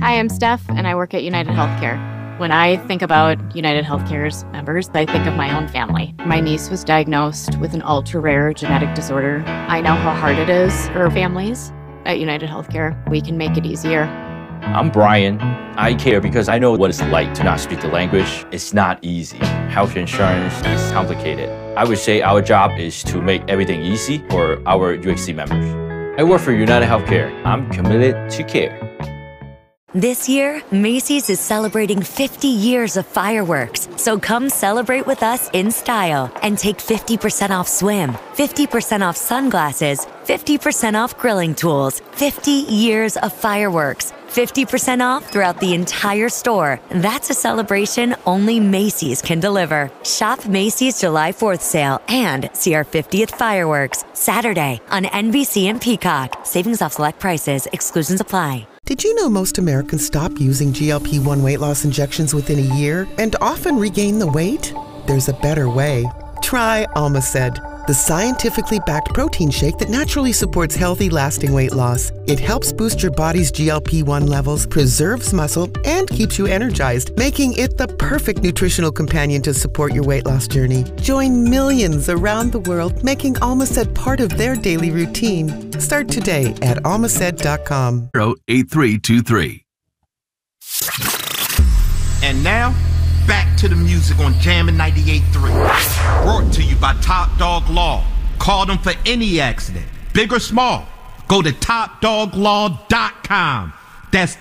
Hi, I'm Steph, and I work at United Healthcare. When I think about United Healthcare's members, I think of my own family. My niece was diagnosed with an ultra-rare genetic disorder. I know how hard it is for families. At United Healthcare, we can make it easier. I'm Brian. I care because I know what it's like to not speak the language. It's not easy. Health insurance is complicated. I would say our job is to make everything easy for our UHC members. I work for United Healthcare. I'm committed to care. This year, Macy's is celebrating 50 years of fireworks. So come celebrate with us in style and take 50% off swim, 50% off sunglasses, 50% off grilling tools, 50 years of fireworks, 50% off throughout the entire store. That's a celebration only Macy's can deliver. Shop Macy's July 4th sale and see our 50th fireworks Saturday on NBC and Peacock. Savings off select prices. Exclusions apply. Did you know most Americans stop using GLP-1 weight loss injections within a year and often regain the weight? There's a better way. Try Almaced, the scientifically backed protein shake that naturally supports healthy, lasting weight loss. It helps boost your body's GLP-1 levels, preserves muscle, and keeps you energized, making it the perfect nutritional companion to support your weight loss journey. Join millions around the world making Almaced part of their daily routine. Start today at almaced.com. 8323. And now, back to the music on Jammin' 98.3. Brought to you by Top Dog Law. Call them for any accident, big or small. Go to topdoglaw.com. That's